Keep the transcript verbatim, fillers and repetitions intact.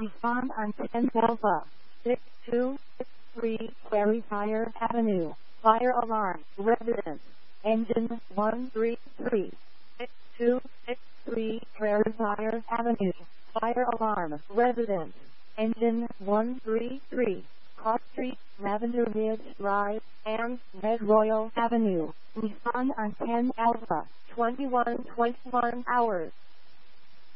Respond on ten Delta. six two six three Prairie Fire Avenue. Fire alarm. Residence. Engine one three three. six two six three Prairie Fire Avenue. Fire alarm. Residence. Engine one three three. Cross Street, Lavender Ridge Drive, and Red Royal Avenue. Respond on ten Alpha. twenty-one twenty-one hours.